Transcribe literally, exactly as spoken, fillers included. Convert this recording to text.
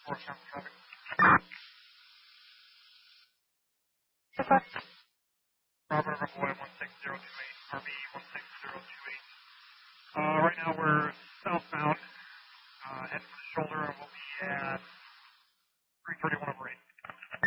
northbound traffic. Robert Boy one six zero two eight, R B one six zero two eight. Uh, right now we're southbound, uh, heading for the shoulder, and we'll be at three thirty-one over eight.